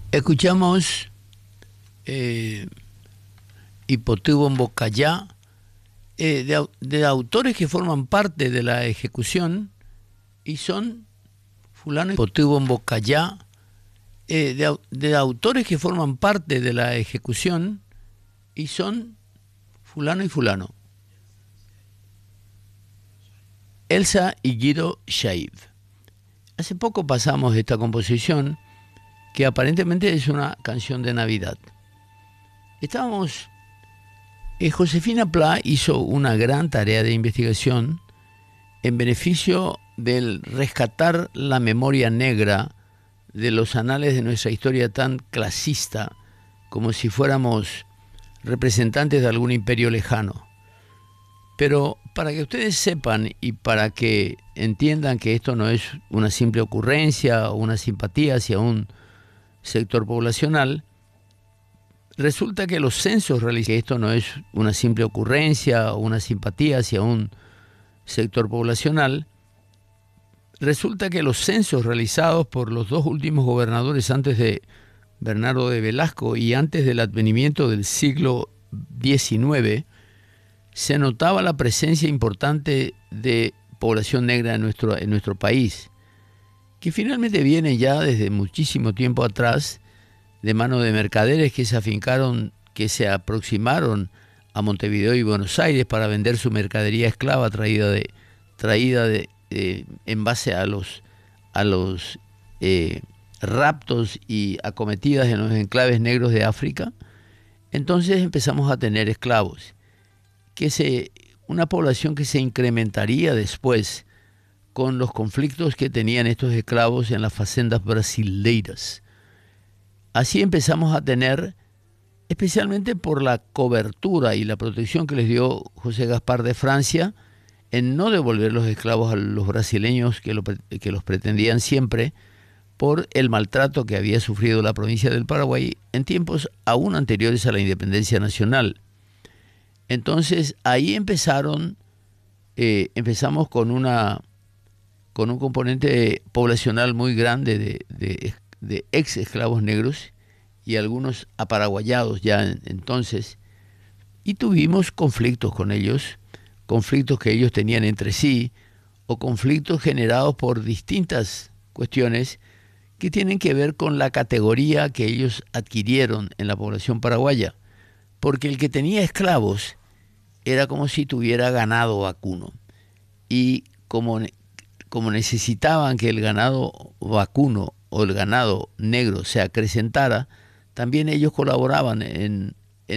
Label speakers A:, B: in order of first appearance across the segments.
A: Escuchamos eh, Hipotibon Bocayá, de autores que forman parte de la ejecución y son fulano Hipotibon Bocayá, de autores que forman parte de la ejecución y son fulano y fulano. Elsa y Guido Shaib. Hace poco pasamos esta composición que aparentemente es una canción de Navidad. Josefina Pla hizo una gran tarea de investigación en beneficio del rescatar la memoria negra de los anales de nuestra historia tan clasista, como si fuéramos representantes de algún imperio lejano. Pero para que ustedes sepan y para que entiendan que esto no es una simple ocurrencia o una simpatía hacia un sector poblacional, resulta que los censos realizados, que esto no es una simple ocurrencia o una simpatía hacia un sector poblacional, resulta que los censos realizados por los dos últimos gobernadores antes de Bernardo de Velasco y antes del advenimiento del siglo XIX, se notaba la presencia importante de población negra en nuestro país, que finalmente viene ya desde muchísimo tiempo atrás, de mano de mercaderes que se aproximaron a Montevideo y Buenos Aires para vender su mercadería esclava traída en base a los raptos y acometidas en los enclaves negros de África. Entonces empezamos a tener esclavos, una población que se incrementaría después con los conflictos que tenían estos esclavos en las facendas brasileiras. Así empezamos a tener, especialmente por la cobertura y la protección que les dio José Gaspar de Francia, en no devolver los esclavos a los brasileños que los pretendían siempre, por el maltrato que había sufrido la provincia del Paraguay en tiempos aún anteriores a la independencia nacional. Entonces ahí empezamos con un componente poblacional muy grande de ex esclavos negros y algunos aparaguayados ya entonces, y tuvimos conflictos con ellos, conflictos que ellos tenían entre sí, o conflictos generados por distintas cuestiones que tienen que ver con la categoría que ellos adquirieron en la población paraguaya, porque el que tenía esclavos era como si tuviera ganado vacuno, y como necesitaban que el ganado vacuno o el ganado negro se acrecentara, también ellos colaboraban en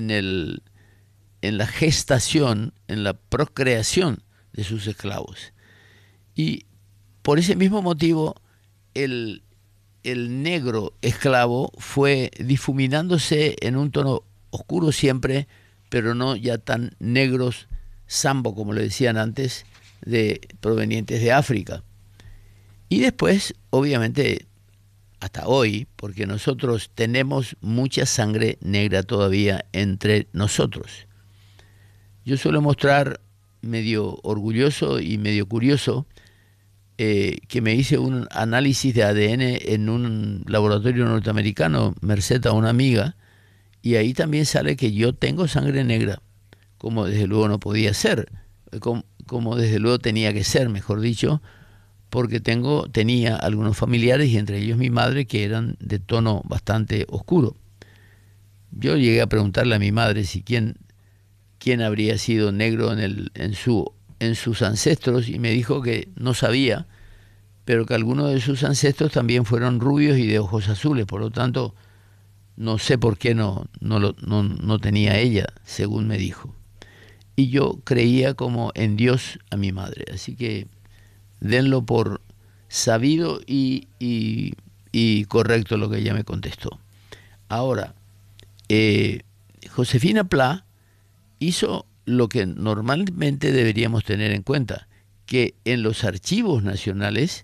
A: la gestación, en la procreación de sus esclavos. Y por ese mismo motivo, el negro esclavo fue difuminándose en un tono oscuro siempre, pero no ya tan negros, sambo como le decían antes, provenientes de África. Y después, obviamente, hasta hoy, porque nosotros tenemos mucha sangre negra todavía entre nosotros. Yo suelo mostrar, medio orgulloso y medio curioso, que me hice un análisis de ADN en un laboratorio norteamericano, merced a una amiga, y ahí también sale que yo tengo sangre negra, como desde luego no podía ser, como desde luego tenía que ser, mejor dicho, porque tenía algunos familiares, y entre ellos mi madre, que eran de tono bastante oscuro. Yo llegué a preguntarle a mi madre si quién habría sido negro en sus ancestros, y me dijo que no sabía, pero que algunos de sus ancestros también fueron rubios y de ojos azules. Por lo tanto, no sé por qué no tenía ella, según me dijo. Y yo creía como en Dios a mi madre. Así que denlo por sabido y correcto lo que ella me contestó. Ahora, Josefina Pla hizo lo que normalmente deberíamos tener en cuenta, que en los archivos nacionales